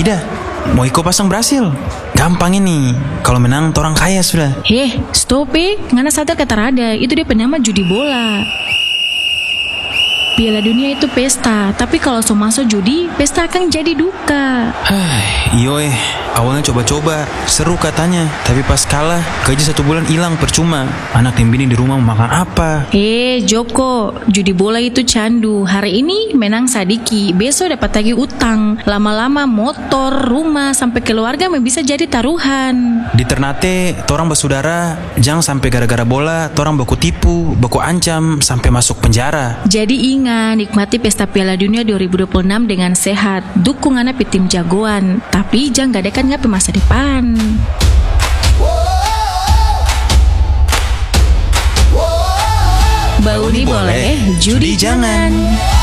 Tidak, mau ikut pasang Brasil. Gampang ini, kalau menang torang kaya sudah. Stop ngana sadar kata rada, itu dia penama judi bola. Piala Dunia itu pesta, tapi kalau so masuk judi, pesta akan jadi duka. Iyo awalnya coba-coba, seru katanya. Tapi pas kalah, gaji 1 bulan hilang percuma. Anak dan bini di rumah mau makan apa? Joko, judi bola itu candu. Hari ini menang sadiki, besok dapat tagih utang. Lama-lama motor, rumah, sampai keluarga bisa jadi taruhan. Di Ternate, torang bersaudara, jangan sampai gara-gara bola, torang baku tipu, baku ancam, sampai masuk penjara. Jadi ingat, nikmati pesta Piala Dunia 2026 dengan sehat. Dukung anak tim jagoan, tapi jangan gadekan ngapain masa depan. Bauni boleh, judi jangan.